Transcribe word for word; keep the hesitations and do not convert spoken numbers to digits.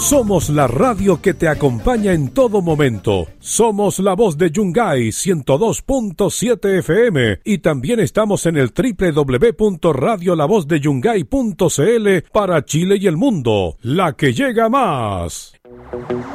Somos la radio que te acompaña en todo momento. Somos la voz de Yungay ciento dos punto siete F M y también estamos en el doble u doble u doble u punto radio la voz de yungay punto c l para Chile y el mundo. La que llega más.